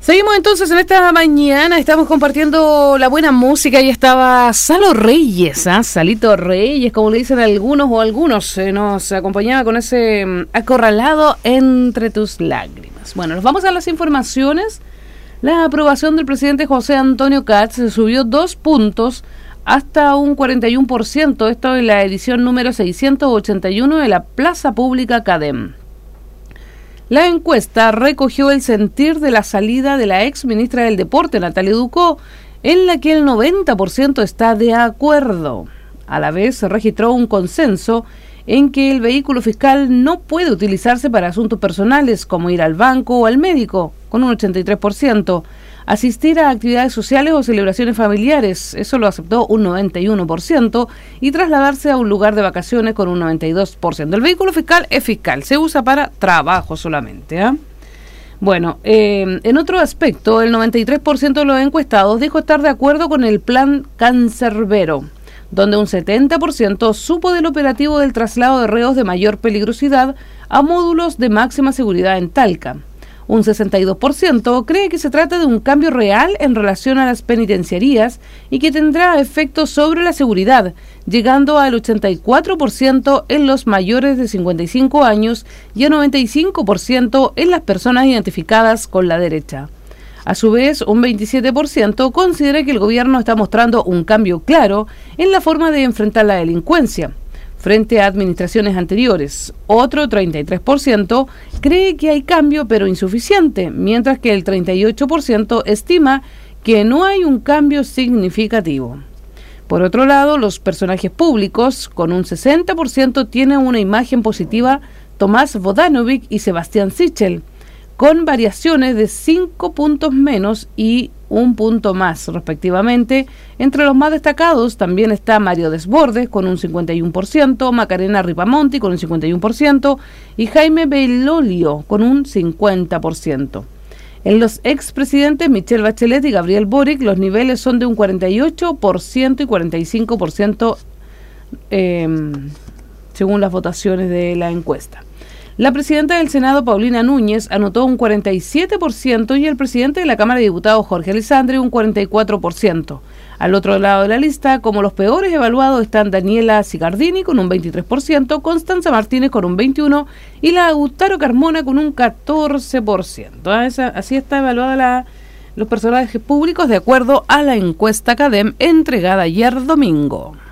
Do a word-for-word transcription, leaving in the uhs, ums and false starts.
Seguimos entonces en esta mañana, estamos compartiendo la buena música y estaba Salo Reyes, ¿eh? Salito Reyes, como le dicen algunos o algunos, eh, nos acompañaba con ese um, acorralado entre tus lágrimas. Bueno, nos vamos a las informaciones. La aprobación del presidente José Antonio Kast se subió dos puntos hasta un cuarenta y uno por ciento, esto en la edición número seiscientos ochenta y uno de la Plaza Pública CADEM. La encuesta recogió el sentir de la salida de la ex ministra del Deporte, Natalia Ducó, en la que el noventa por ciento está de acuerdo. A la vez se registró un consenso en que el vehículo fiscal no puede utilizarse para asuntos personales como ir al banco o al médico, con un ochenta y tres por ciento. Asistir a actividades sociales o celebraciones familiares, eso lo aceptó un noventa y uno por ciento, y trasladarse a un lugar de vacaciones con un noventa y dos por ciento. El vehículo fiscal es fiscal, se usa para trabajo solamente, ¿eh? Bueno, eh, en otro aspecto, el noventa y tres por ciento de los encuestados dijo estar de acuerdo con el plan Cancerbero, donde un setenta por ciento supo del operativo del traslado de reos de mayor peligrosidad a módulos de máxima seguridad en Talca. Un sesenta y dos por ciento cree que se trata de un cambio real en relación a las penitenciarías y que tendrá efectos sobre la seguridad, llegando al ochenta y cuatro por ciento en los mayores de cincuenta y cinco años y a noventa y cinco por ciento en las personas identificadas con la derecha. A su vez, un veintisiete por ciento considera que el gobierno está mostrando un cambio claro en la forma de enfrentar la delincuencia frente a administraciones anteriores. Otro treinta y tres por ciento cree que hay cambio pero insuficiente, mientras que el treinta y ocho por ciento estima que no hay un cambio significativo. Por otro lado, los personajes públicos, con un sesenta por ciento, tienen una imagen positiva Tomás Vodanovic y Sebastián Sichel, con variaciones de cinco puntos menos y un punto más, respectivamente. Entre los más destacados también está Mario Desbordes, con un cincuenta y uno por ciento, Macarena Ripamonti, con un cincuenta y uno por ciento, y Jaime Bellolio, con un cincuenta por ciento. En los expresidentes Michelle Bachelet y Gabriel Boric, los niveles son de un cuarenta y ocho por ciento y cuarenta y cinco por ciento, eh, según las votaciones de la encuesta. La presidenta del Senado, Paulina Núñez, anotó un cuarenta y siete por ciento y el presidente de la Cámara de Diputados, Jorge Alessandri, un cuarenta y cuatro por ciento. Al otro lado de la lista, como los peores evaluados, están Daniela Zigardini con un veintitrés por ciento, Constanza Martínez con un veintiuno por ciento y la Gustavo Carmona con un catorce por ciento. ¿Ah? Esa, así está evaluada la, los personajes públicos de acuerdo a la encuesta CADEM entregada ayer domingo.